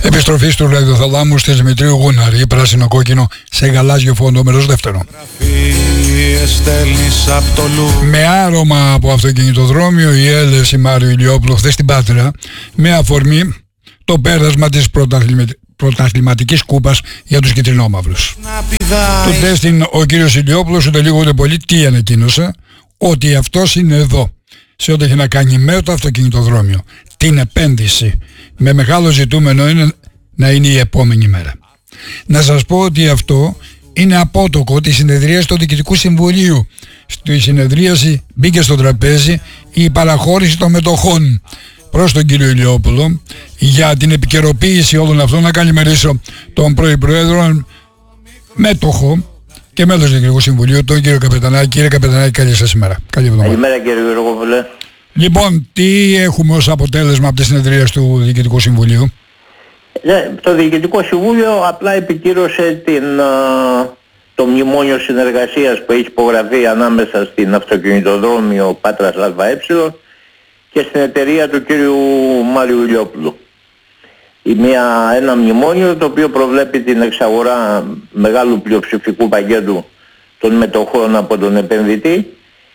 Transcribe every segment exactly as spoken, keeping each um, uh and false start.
Επιστροφή του ραδιοθαλάμου στη Δημητρίου Γούναρη, πράσινο-κόκκινο σε γαλάζιο φόντο, μέρος δεύτερο. Με άρωμα από αυτοκινητοδρόμιο, η έλευση Μάριου Ηλιόπουλου χθες στην Πάτρα, με αφορμή το πέρασμα της πρωταθλημα... πρωταθληματικής κούπας για τους κυτρινόμαυρους. Του τέστην ο κύριος Ηλιόπουλος ούτε λίγο ούτε πολύ τι ανακοίνωσε? Ότι αυτός είναι εδώ σε ό,τι έχει να κάνει με το αυτοκινητοδρόμιο, την επένδυση, με μεγάλο ζητούμενο είναι να είναι η επόμενη μέρα. Να σας πω ότι αυτό είναι απότοκο της συνεδρίας του Διοικητικού Συμβουλίου. Στη συνεδρίαση μπήκε στο τραπέζι η παραχώρηση των μετοχών προς τον κύριο Ηλιόπουλο για την επικαιροποίηση όλων αυτών. Να καλημερίσω τον πρώην Πρόεδρο, μέτοχο και μέλος του Διοικητικού Συμβουλίου, τον κύριο Καπετανάκη. Κύριε Καπετανάκη, καλή σας ημέρα. Καλή εβδομάδα. Καλημέρα κύριε Γιώργο. Λοιπόν, τι έχουμε ως αποτέλεσμα από τη συνεδρία του Διοικητικού Συμβουλίου? Ναι, το Διοικητικό Συμβούλιο απλά επικύρωσε την, το μνημόνιο συνεργασίας που έχει υπογραφεί ανάμεσα στην αυτοκινητοδρόμιο Πάτρας ΑΕ και στην εταιρεία του κύριου Μάριου Ηλιόπουλου. Η μία, ένα μνημόνιο το οποίο προβλέπει την εξαγορά μεγάλου πλειοψηφικού πακέτου των μετοχών από τον επενδυτή,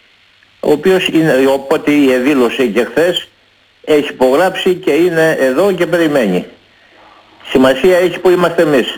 ο οποίος είναι, οπότε δήλωσε και χθες, έχει υπογράψει και είναι εδώ και περιμένει. Σημασία έχει που είμαστε εμείς.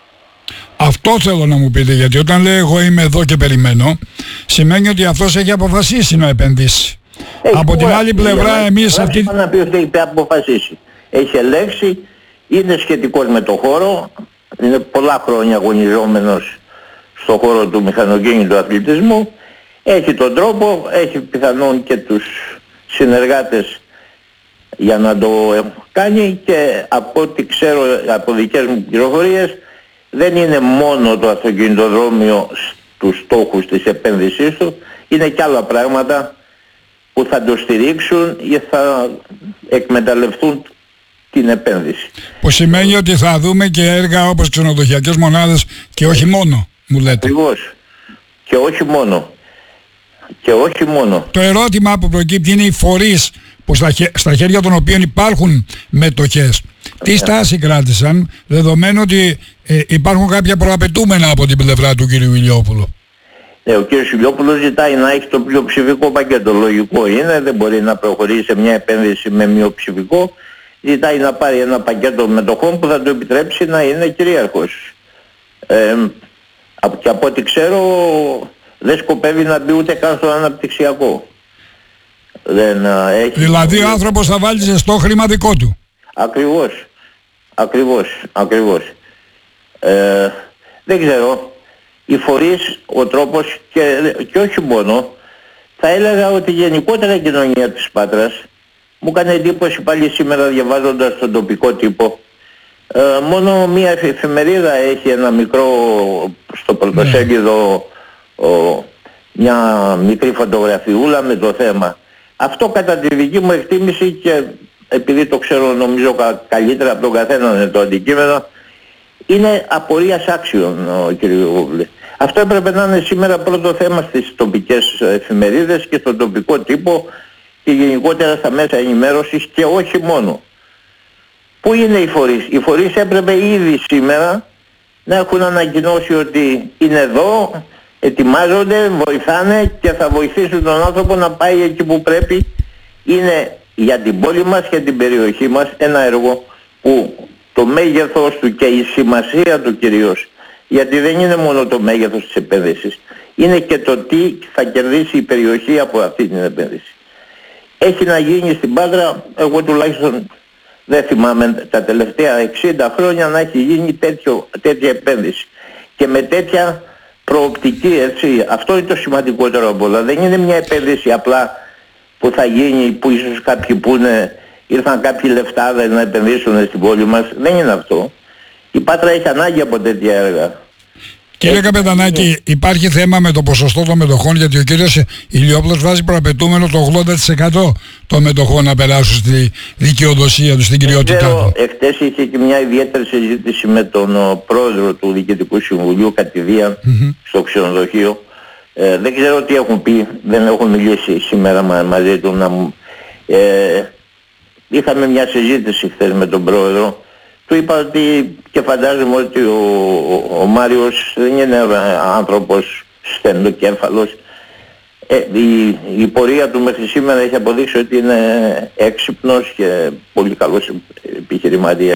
Αυτό θέλω να μου πείτε, γιατί όταν λέει εγώ είμαι εδώ και περιμένω, σημαίνει ότι αυτός έχει αποφασίσει να επενδύσει. Έχει από την άλλη πλευρά εμείς αυτή... Έχει να πει ότι έχει αποφασίσει. Έχει ελέγξει, είναι σχετικός με το χώρο, είναι πολλά χρόνια αγωνιζόμενος στον χώρο του μηχανοκίνητου αθλητισμού, έχει τον τρόπο, έχει πιθανόν και τους συνεργάτες για να το κάνει και από ό,τι ξέρω από δικές μου πληροφορίες δεν είναι μόνο το αυτοκινητοδρόμιο στους στόχους της επένδυσής του, είναι και άλλα πράγματα που θα το στηρίξουν ή θα εκμεταλλευτούν την επένδυση. Που σημαίνει ότι θα δούμε και έργα όπως ξενοδοχειακές μονάδες και όχι μόνο, μου λέτε. Ακριβώς. Και όχι μόνο. Και όχι μόνο. Το ερώτημα που προκύπτει είναι οι φορείς που στα, στα χέρια των οποίων υπάρχουν μετοχές. Τι στάση κράτησαν, δεδομένου ότι ε, υπάρχουν κάποια προαπαιτούμενα από την πλευρά του κύριου Ηλιόπουλου? Ναι, ο κύριος Ηλιόπουλος ζητάει να έχει το πλειοψηφικό πακέτο. Λογικό είναι, δεν μπορεί να προχωρήσει σε μια επένδυση με μειοψηφικό. Ζητάει να πάρει ένα πακέτο μετοχών που θα του επιτρέψει να είναι κυρίαρχος. Ε, και από ό,τι ξέρω δεν σκοπεύει να μπει ούτε καν στο αναπτυξιακό. Δεν, α, έχει... Δηλαδή ο άνθρωπος θα βάλει ζεστό χρήμα δικό του. Ακριβώς. Ακριβώς. Ακριβώς. Ε, δεν ξέρω. Οι φορείς, ο τρόπος και, και όχι μόνο, θα έλεγα ότι γενικότερα η κοινωνία της Πάτρας μου έκανε εντύπωση πάλι σήμερα διαβάζοντας τον τοπικό τύπο. Ε, μόνο μία εφημερίδα έχει ένα μικρό στο πρωτοσέλιδο ο, μια μικρή φωτογραφιούλα με το θέμα. Αυτό κατά τη δική μου εκτίμηση και επειδή το ξέρω νομίζω κα, καλύτερα από τον καθένα είναι το αντικείμενο, είναι απορίας άξιων, κύριε Γούβλη. Αυτό έπρεπε να είναι σήμερα πρώτο θέμα στις τοπικές εφημερίδες και στον τοπικό τύπο και γενικότερα στα μέσα ενημέρωσης και όχι μόνο. Πού είναι οι φορείς? Οι φορείς έπρεπε ήδη σήμερα να έχουν ανακοινώσει ότι είναι εδώ, ετοιμάζονται, βοηθάνε και θα βοηθήσουν τον άνθρωπο να πάει εκεί που πρέπει. Είναι για την πόλη μας και την περιοχή μας ένα έργο που το μέγεθος του και η σημασία του κυρίως, γιατί δεν είναι μόνο το μέγεθος της επένδυσης, είναι και το τι θα κερδίσει η περιοχή από αυτή την επένδυση. Έχει να γίνει στην Πάτρα, εγώ τουλάχιστον δεν θυμάμαι τα τελευταία εξήντα χρόνια να έχει γίνει τέτοιο, τέτοια επένδυση και με τέτοια προοπτική, έτσι. Αυτό είναι το σημαντικότερο από όλα. Δεν είναι μια επένδυση απλά που θα γίνει, που ίσως κάποιοι πούνε ήρθαν κάποιοι λεφτάδες να επενδύσουν στην πόλη μας. Δεν είναι αυτό. Η Πάτρα έχει ανάγκη από τέτοια έργα. Κύριε Καπετανάκη, υπάρχει θέμα με το ποσοστό των μετοχών, γιατί ο κύριος Ηλιόπουλος βάζει προαπαιτούμενο το ογδόντα τοις εκατό των μετοχών να περάσουν στη δικαιοδοσία του, στην κυριότητά του. Εχθές είχε και μια ιδιαίτερη συζήτηση με τον ο, πρόεδρο του Διοικητικού Συμβουλίου κατηδίαν mm-hmm. στο ξενοδοχείο. Ε, δεν ξέρω τι έχουν πει, δεν έχουν μιλήσει σήμερα μα, μαζί του. Να, ε, είχαμε μια συζήτηση χθες με τον πρόεδρο. του είπα ότι, και φαντάζομαι ότι ο, ο, ο Μάριος δεν είναι άνθρωπος στενοκέφαλος. Ε, η, η πορεία του μέχρι σήμερα έχει αποδείξει ότι είναι έξυπνος και πολύ καλός επιχειρηματίας.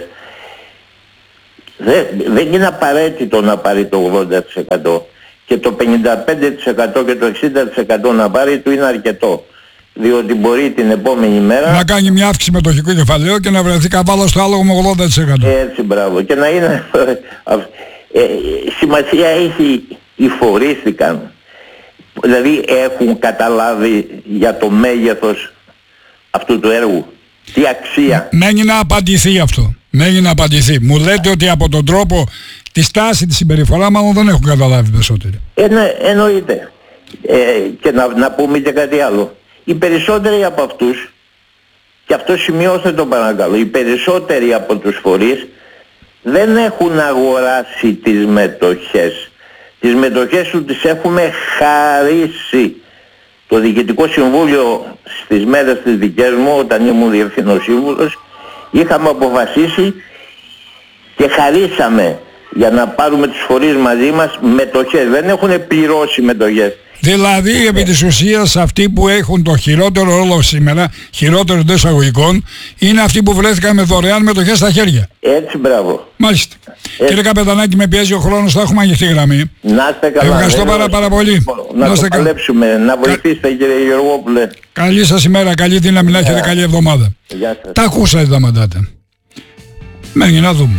Δεν, δεν είναι απαραίτητο να πάρει το ογδόντα τοις εκατό και το πενήντα πέντε τοις εκατό και το εξήντα τοις εκατό να πάρει του είναι αρκετό. Διότι μπορεί την επόμενη μέρα να κάνει μια αύξηση μετοχικού κεφαλαίου και να βρεθεί καβάλα στο άλογο με ογδόντα τοις εκατό. Έτσι, μπράβο. Και να είναι... ε, σημασία έχει οι φορείς τι κάνουν. Δηλαδή έχουν καταλάβει για το μέγεθος αυτού του έργου. Τι αξία. Μένει να απαντηθεί αυτό. Μένει να απαντηθεί. Μου λέτε ότι από τον τρόπο, τη στάση, τη συμπεριφορά, μάλλον δεν έχουν καταλάβει περισσότεροι. Ε, ναι, εννοείται. Ε, και να, να πούμε και κάτι άλλο. Οι περισσότεροι από αυτούς, και αυτό σημειώστε το παρακαλώ, οι περισσότεροι από τους φορείς δεν έχουν αγοράσει τις μετοχές. Τις μετοχές του τις έχουμε χαρίσει. Το Διοικητικό Συμβούλιο στις μέρες της δικές μου, όταν ήμουν διευθύνων σύμβουλος, είχαμε αποφασίσει και χαρίσαμε για να πάρουμε τους φορείς μαζί μας μετοχές. Δεν έχουν πληρώσει μετοχές. Δηλαδή επί της ουσίας αυτοί που έχουν το χειρότερο ρόλο σήμερα, χειρότερο εντός εισαγωγικών, είναι αυτοί που βρέθηκαν με δωρεάν μετοχές στα χέρια. Έτσι, μπράβο. Μάλιστα. Έτσι. Κύριε Καπετανάκη, με πιέζει ο χρόνος, θα έχουμε ανοιχτή γραμμή. Να είστε καλά. Ευχαριστώ πάρα, πάρα πολύ. Να, να το κα... παλέψουμε, να βοηθήσετε Κα... κύριε Γεωργόπουλε. Καλή σας ημέρα, καλή δύναμη, να έχετε καλή εβδομάδα. Γεια σας. Τα ακούσατε τα μαντάτα. Μένει να δούμε.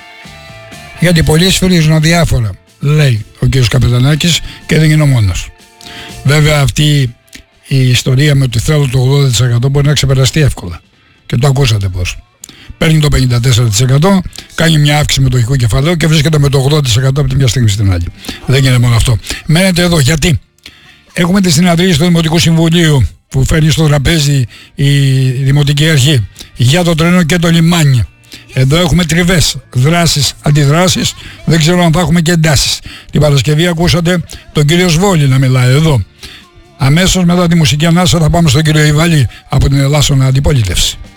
Γιατί πολλοί σφυρίζουν αδιάφορα, λέει ο κ. Καπετανάκης, και δεν είναι ο μόνος. Βέβαια αυτή η ιστορία με ότι θέλω το ογδόντα τοις εκατό μπορεί να ξεπεραστεί εύκολα. Και το ακούσατε πώς. Παίρνει το πενήντα τέσσερα τοις εκατό, κάνει μια αύξηση μετοχικού κεφαλαίου και βρίσκεται με το ογδόντα τοις εκατό από τη μια στιγμή στην άλλη. Δεν είναι μόνο αυτό. Μένετε εδώ γιατί έχουμε τη συναντήση του Δημοτικού Συμβουλίου που φέρνει στο τραπέζι η Δημοτική Αρχή για το τρένο και το λιμάνι. Εδώ έχουμε τριβές, δράσεις, αντιδράσεις, δεν ξέρω αν θα έχουμε και εντάσεις. Την Παρασκευή ακούσατε τον κύριο Σβόλη να μιλάει εδώ. Αμέσως μετά τη μουσική ανάσα θα πάμε στον κύριο Ιβαλή από την Ελλάσσονα Αντιπολίτευση.